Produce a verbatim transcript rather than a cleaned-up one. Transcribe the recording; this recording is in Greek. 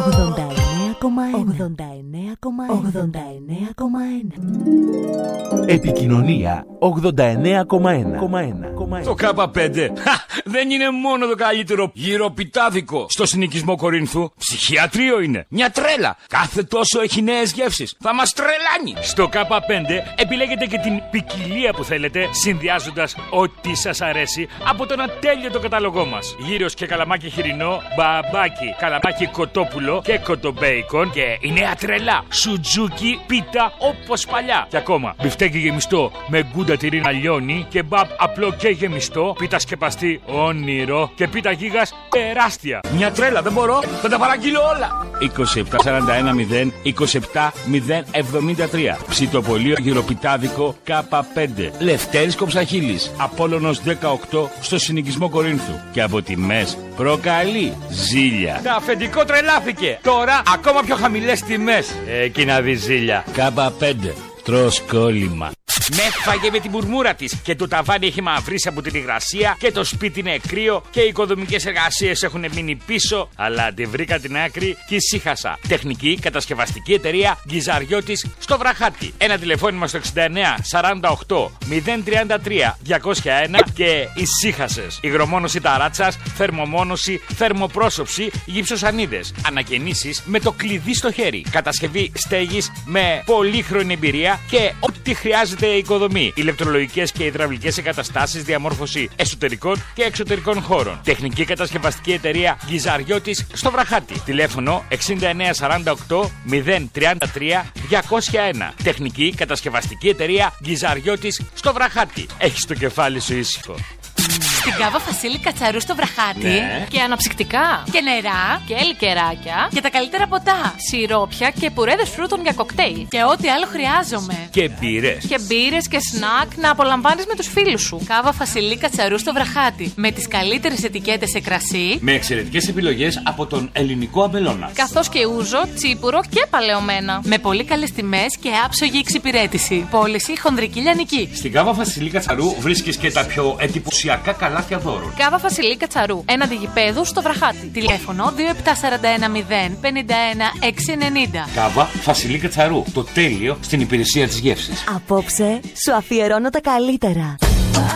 ογδόντα εννέα κόμμα ένα. ογδόντα εννέα κόμμα ένα. Επικοινωνία ογδόντα εννέα κόμμα ένα. Το Κάπα πέντε δεν είναι μόνο το καλύτερο γυροπιτάδικο στο συνοικισμό Κορίνθου. Ψυχιατρίο είναι. Μια τρέλα. Κάθε τόσο έχει νέες γεύσεις. Θα μας τρελάνει. Στο Κάπα πέντε επιλέγετε και την ποικιλία που θέλετε, συνδυάζοντας ό,τι σας αρέσει από τον ατέλειωτο κατάλογό μας. Γύρος και καλαμάκι χοιρινό, μπαμπάκι, καλαμάκι κοτόπουλο και κοτομπέικον. Και η νέα τρελά σουτζούκι πίτα όπως παλιά. Και ακόμα μπιφτέκι γεμιστό με γκούντα τυρί να λιώνει, κεμπάπ απλό και γεμιστό, πίτα σκεπαστή όνειρο και πίτα γίγας τεράστια. Μια τρέλα, δεν μπορώ, θα τα παραγγείλω όλα. είκοσι επτά σαράντα ένα μηδέν είκοσι επτά μηδέν εβδομήντα τρία. Ψητοπολείο γυροπιτάδικο Κάπα πέντε. Λευτέρης Κοψαχίλης, Απόλλωνος δεκαοκτώ στο συνοικισμό Κορίνθου. Και από τιμές προκαλεί ζήλια. Τα αφεντικό τρελάθηκε. Τώρα ακόμα πιο χαμηλές τιμές. Εκεί να δει ζήλια. Κάπα πέντε. Τρως κόλλημα. Με έφαγε με την μουρμούρα της και το ταβάνι έχει μαυρίσει από την υγρασία και το σπίτι είναι κρύο και οι οικοδομικές εργασίες έχουν μείνει πίσω. Αλλά τη βρήκα την άκρη και ησύχασα. Τεχνική κατασκευαστική εταιρεία Γκυζαριώτης στο Βραχάτι. Ένα τηλεφώνημα στο εξήντα εννέα σαράντα οκτώ μηδέν τριάντα τρία διακόσια ένα και ησύχασες. Υγρομόνωση ταράτσας, θερμομόνωση, θερμοπρόσωψη, γυψοσανίδες. Ανακαινήσεις με το κλειδί στο χέρι. Κατασκευή στέγης με πολύχρονη εμπειρία και ό,τι χρειάζεται οικοδομή. Ηλεκτρολογικές και υδραυλικές εγκαταστάσεις, διαμόρφωση εσωτερικών και εξωτερικών χώρων. Τεχνική κατασκευαστική εταιρεία Γκυζαριώτης στο Βραχάτι. Τηλέφωνο εξήντα εννέα σαράντα οκτώ μηδέν τριάντα τρία διακόσια ένα. Τεχνική κατασκευαστική εταιρεία Γκυζαριώτης στο Βραχάτι. Έχεις το κεφάλι σου ήσυχο. Στην Κάβα Φασίλη Κατσαρού στο Βραχάτι. Ναι. Και αναψυκτικά. Και νερά. Και λικεράκια. Και τα καλύτερα ποτά. Σιρόπια και πουρέδες φρούτων για κοκτέιλ. Και ό,τι άλλο χρειάζομαι. Και μπύρες. Και μπύρες και σνακ να απολαμβάνεις με τους φίλους σου. Κάβα Φασίλη Κατσαρού στο Βραχάτι. Με τις καλύτερες ετικέτες σε κρασί. Με εξαιρετικές επιλογές από τον ελληνικό αμπελώνα. Καθώς και ούζο, τσίπουρο και παλαιωμένα. Με πολύ καλές τιμές και άψογη εξυπηρέτηση. Πώληση χονδρική λιανική. Στην Κάβα Φασίλη Κατσαρού βρίσκεις και τα πιο εντυπωσιακά καλάθια δώρων. Κάβα Φασιλή Κατσαρού, έναντι γηπέδου στο Βραχάτι. Τηλέφωνο δύο επτά σαράντα ένα μηδέν πενήντα ένα εξακόσια ενενήντα. Κάβα Φασιλή Κατσαρού, το τέλειο στην υπηρεσία της γεύσης. Απόψε σου αφιερώνω τα καλύτερα.